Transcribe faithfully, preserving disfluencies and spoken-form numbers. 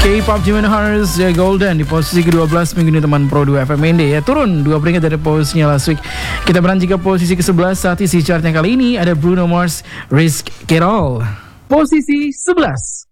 K-pop Jimin Harris ya Golden di posisi kedua belas minggu ini teman Pro dua F M N D ya, turun dua peringkat dari posisinya last week. Kita beranjak ke posisi ke sebelas saat isi chartnya kali ini ada Bruno Mars, Risk It All. Posisi sebelas.